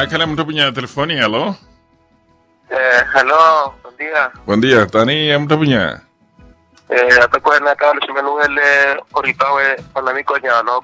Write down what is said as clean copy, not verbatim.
kala mtu punya telefoni, halo? Hello, buen día. Buen día, tani mtu punya? Atakuwa na kawale simenuele oripawe panamiko nyano